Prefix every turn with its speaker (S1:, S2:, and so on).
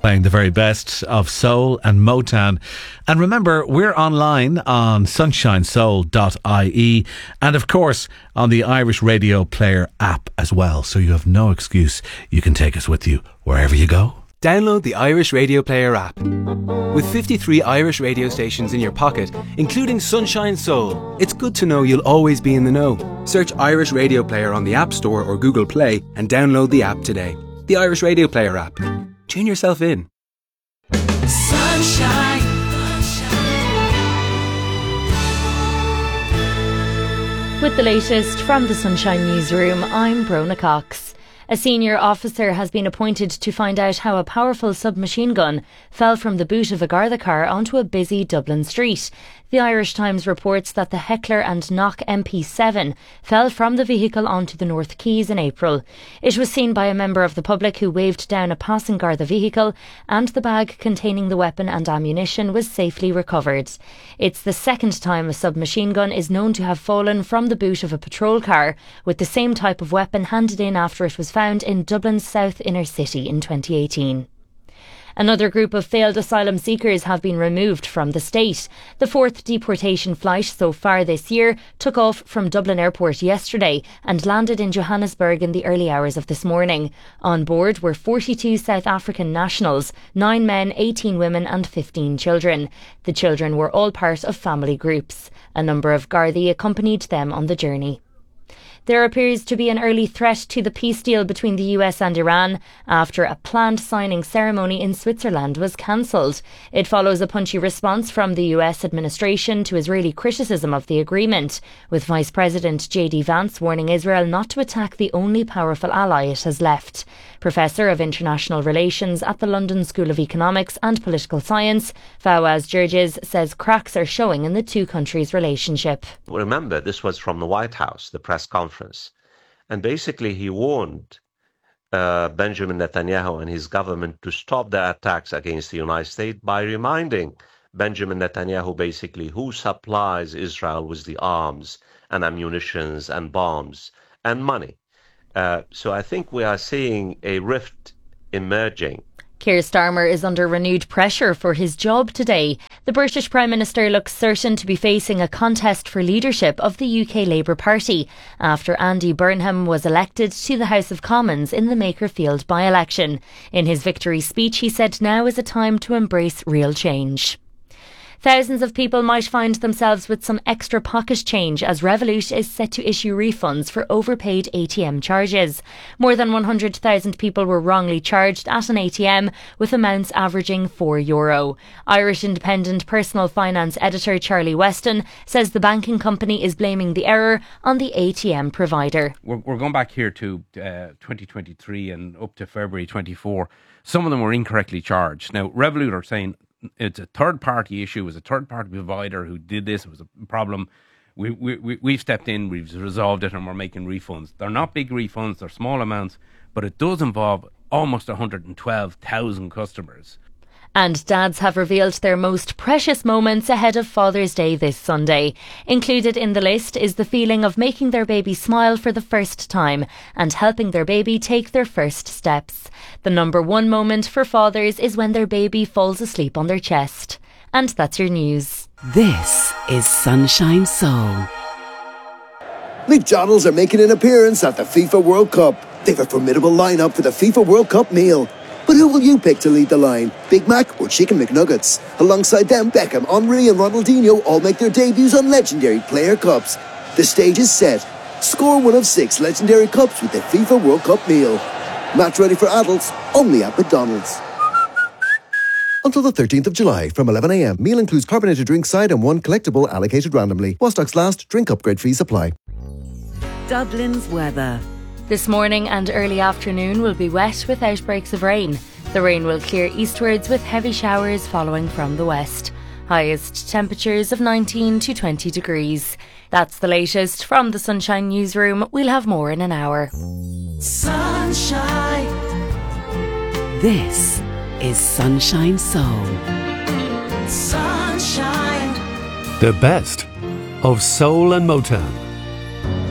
S1: Playing the very best of soul and Motown. And remember, we're online on sunshinesoul.ie and of course on the Irish Radio Player app as well. So you have no excuse. You can take us with you wherever you go.
S2: Download the Irish Radio Player app. With 53 Irish radio stations in your pocket, including Sunshine Soul, it's good to know you'll always be in the know. Search Irish Radio Player on the App Store or Google Play and download the app today. The Irish Radio Player app. Tune yourself in.
S3: Sunshine.
S4: With the latest from the Sunshine Newsroom, I'm Brona Cox. A senior officer has been appointed to find out how a powerful submachine gun fell from the boot of a Garda car onto a busy Dublin street. The Irish Times reports that the Heckler and Knock MP7 fell from the vehicle onto the North Quays in April. It was seen by a member of the public who waved down a passing Garda vehicle, and the bag containing the weapon and ammunition was safely recovered. It's the second time a submachine gun is known to have fallen from the boot of a patrol car, with the same type of weapon handed in after it was found in Dublin's south inner city in 2018. Another group of failed asylum seekers have been removed from the state. The fourth deportation flight so far this year took off from Dublin Airport yesterday and landed in Johannesburg in the early hours of this morning. On board were 42 South African nationals, 9 men, 18 women and 15 children. The children were all part of family groups. A number of Gardaí accompanied them on the journey. There appears to be an early threat to the peace deal between the US and Iran after a planned signing ceremony in Switzerland was cancelled. It follows a punchy response from the US administration to Israeli criticism of the agreement, with Vice President J.D. Vance warning Israel not to attack the only powerful ally it has left. Professor of International Relations at the London School of Economics and Political Science, Fawaz Gerges, says cracks are showing in the two countries' relationship.
S5: Remember, this was from the White House, the press conference. And basically he warned Benjamin Netanyahu and his government to stop their attacks against the United States by reminding Benjamin Netanyahu basically who supplies Israel with the arms and ammunitions and bombs and money. So I think we are seeing a rift emerging.
S4: Keir Starmer is under renewed pressure for his job today. The British Prime Minister looks certain to be facing a contest for leadership of the UK Labour Party after Andy Burnham was elected to the House of Commons in the Makerfield by-election. In his victory speech, he said now is a time to embrace real change. Thousands of people might find themselves with some extra pocket change as Revolut is set to issue refunds for overpaid ATM charges. More than 100,000 people were wrongly charged at an ATM, with amounts averaging €4. Irish Independent personal finance editor Charlie Weston says the banking company is blaming the error on the ATM provider.
S6: We're going back here to 2023 and up to February 24. Some of them were incorrectly charged. Now, Revolut are saying it's a third-party issue. It was a third-party provider who did this. It was a problem. We've stepped in, we've resolved it, and we're making refunds. They're not big refunds, they're small amounts, but it does involve almost 112,000 customers.
S4: And dads have revealed their most precious moments ahead of Father's Day this Sunday. Included in the list is the feeling of making their baby smile for the first time and helping their baby take their first steps. The number one moment for fathers is when their baby falls asleep on their chest. And that's your news.
S3: This is Sunshine Soul.
S7: McDonald's are making an appearance at the FIFA World Cup. They've a formidable lineup for the FIFA World Cup meal. But who will you pick to lead the line? Big Mac or Chicken McNuggets? Alongside them, Beckham, Henry and Ronaldinho all make their debuts on legendary player cups. The stage is set. Score one of 6 legendary cups with the FIFA World Cup meal. Match ready for adults, only at McDonald's. Until the 13th of July from 11 a.m. Meal includes carbonated drink side and 1 collectible allocated randomly. While stocks last, drink upgrade fees apply.
S3: Dublin's weather.
S4: This morning and early afternoon will be wet with outbreaks of rain. The rain will clear eastwards with heavy showers following from the west. Highest temperatures of 19 to 20 degrees. That's the latest from the Sunshine Newsroom. We'll have more in an hour.
S3: Sunshine. This is Sunshine Soul. Sunshine.
S1: The best of soul and Motown.